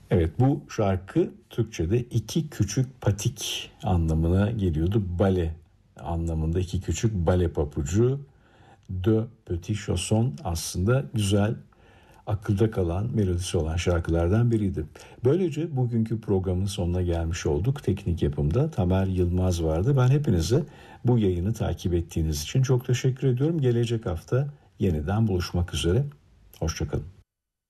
Evet, bu şarkı Türkçe'de iki küçük patik anlamına geliyordu. Bale anlamında iki küçük bale papucu. De Petit Chausson aslında güzel, akılda kalan, melodisi olan şarkılardan biriydi. Böylece bugünkü programın sonuna gelmiş olduk. Teknik yapımda Tamer Yılmaz vardı. Ben hepinize bu yayını takip ettiğiniz için çok teşekkür ediyorum. Gelecek hafta yeniden buluşmak üzere. Hoşçakalın.